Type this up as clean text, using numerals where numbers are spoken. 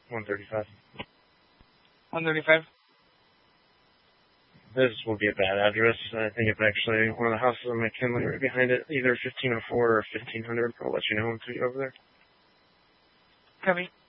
135. 135? This will be a bad address. I think it's actually one of the houses on McKinley right behind it, either 1504 or 1500. I'll let you know once we get over there. Copy.